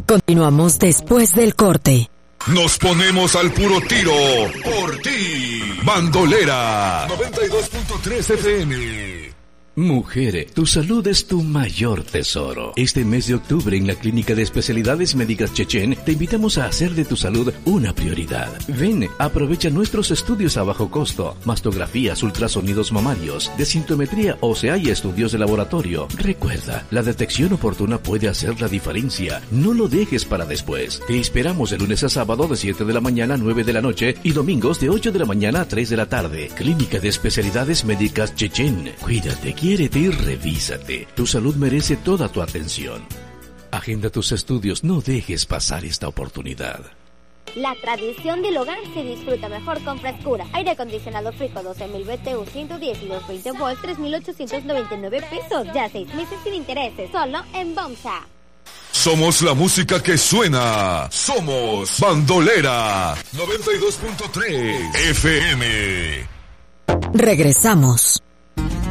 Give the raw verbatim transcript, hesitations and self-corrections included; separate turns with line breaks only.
Continuamos después del corte.
Nos ponemos al puro tiro por ti. Bandolera noventa y dos punto tres F M.
Mujer, tu salud es tu mayor tesoro. Este mes de octubre en la Clínica de Especialidades Médicas Chechen te invitamos a hacer de tu salud una prioridad. Ven, aprovecha nuestros estudios a bajo costo, mastografías, ultrasonidos mamarios, densitometría ósea y estudios de laboratorio. Recuerda, la detección oportuna puede hacer la diferencia. No lo dejes para después. Te esperamos de lunes a sábado de siete de la mañana a nueve de la noche y domingos de ocho de la mañana a tres de la tarde. Clínica de Especialidades Médicas Chechen. Cuídate, quiérete y revísate. Tu salud merece toda tu atención. Agenda tus estudios, no dejes pasar esta oportunidad.
La tradición del hogar se disfruta mejor con frescura. Aire acondicionado Frico doce mil B T U ciento diez y doscientos veinte volts, tres mil ochocientos noventa y nueve pesos. Ya seis meses sin intereses, solo en Bomsa.
Somos la música que suena. Somos Bandolera noventa y dos punto tres F M.
Regresamos.